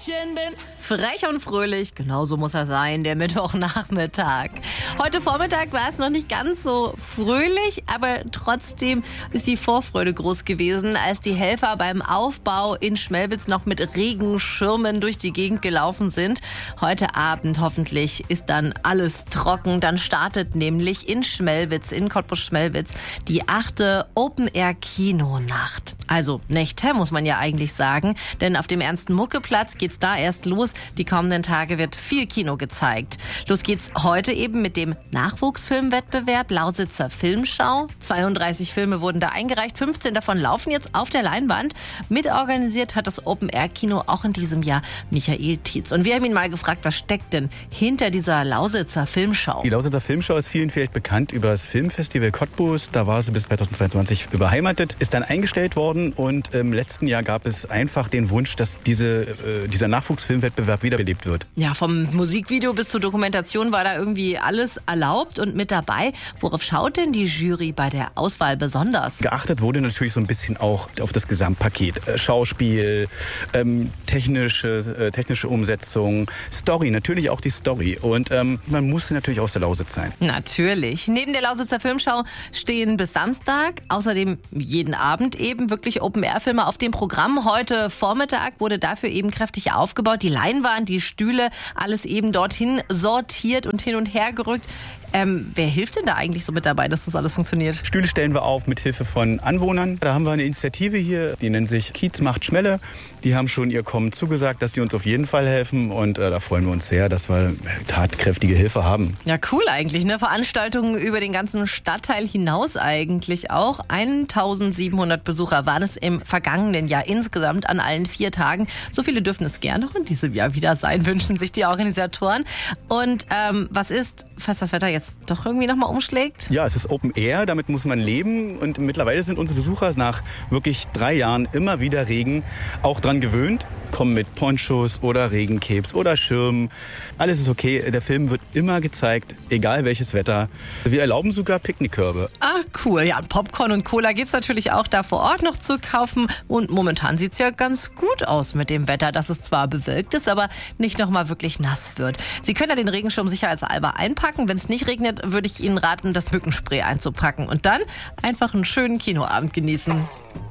Mädchen bin. Frech und fröhlich, genauso muss er sein, der Mittwochnachmittag. Heute Vormittag war es noch nicht ganz so fröhlich, aber trotzdem ist die Vorfreude groß gewesen, als die Helfer beim Aufbau in Schmelwitz noch mit Regenschirmen durch die Gegend gelaufen sind. Heute Abend hoffentlich ist dann alles trocken. Dann startet nämlich in Schmelwitz, in Cottbus-Schmelwitz, die 8. Open-Air-Kinonacht. Also Nächte, muss man ja eigentlich sagen, denn auf dem Ernst-Mucke-Platz geht's da erst los. Die kommenden Tage wird viel Kino gezeigt. Los geht's heute eben mit dem Nachwuchsfilmwettbewerb Lausitzer Filmschau. 32 Filme wurden da eingereicht, 15 davon laufen jetzt auf der Leinwand. Mitorganisiert hat das Open-Air-Kino auch in diesem Jahr Michael Tietz. Und wir haben ihn mal gefragt, was steckt denn hinter dieser Lausitzer Filmschau? Die Lausitzer Filmschau ist vielen vielleicht bekannt über das Filmfestival Cottbus. Da war sie bis 2022 beheimatet, ist dann eingestellt worden und im letzten Jahr gab es einfach den Wunsch, dass dieser Nachwuchsfilmwettbewerb wiederbelebt wird. Ja, vom Musikvideo bis zur Dokumentation war da irgendwie alles erlaubt und mit dabei. Worauf schaut denn die Jury bei der Auswahl besonders? Geachtet wurde natürlich so ein bisschen auch auf das Gesamtpaket. Schauspiel, technische Umsetzung, Story, natürlich auch die Story. Und man musste natürlich aus der Lausitz sein. Natürlich. Neben der Lausitzer Filmschau stehen bis Samstag außerdem jeden Abend eben wirklich Open-Air-Filme auf dem Programm. Heute Vormittag wurde dafür eben kräftig aufgebaut. Die Leinwand, die Stühle, alles eben dorthin sortiert und hin und her gerückt. Wer hilft denn da eigentlich so mit dabei, dass das alles funktioniert? Stühle stellen wir auf mit Hilfe von Anwohnern. Da haben wir eine Initiative hier, die nennt sich Kiez macht Schmelle. Die haben schon ihr Kommen zugesagt, dass die uns auf jeden Fall helfen. Und da freuen wir uns sehr, dass wir tatkräftige Hilfe haben. Ja, cool eigentlich, ne? Veranstaltungen über den ganzen Stadtteil hinaus eigentlich auch. 1700 Besucher waren es im vergangenen Jahr insgesamt an allen 4 Tagen. So viele dürfen es gerne noch in diesem Jahr wieder sein, wünschen sich die Organisatoren. Und was ist, falls das Wetter jetzt doch irgendwie nochmal umschlägt? Ja, es ist Open Air, damit muss man leben. Und mittlerweile sind unsere Besucher nach wirklich 3 Jahren immer wieder Regen auch dran gewöhnt. Kommen mit Ponchos oder Regencapes oder Schirmen. Alles ist okay. Der Film wird immer gezeigt, egal welches Wetter. Wir erlauben sogar Picknickkörbe. Ach cool. Ja, und Popcorn und Cola gibt's natürlich auch da vor Ort noch zu kaufen. Und momentan sieht's ja ganz gut aus mit dem Wetter, dass es zwar bewölkt ist, aber nicht nochmal wirklich nass wird. Sie können ja den Regenschirm sicherheitshalber einpacken. Wenn es nicht regnet, würde ich Ihnen raten, das Mückenspray einzupacken. Und dann einfach einen schönen Kinoabend genießen.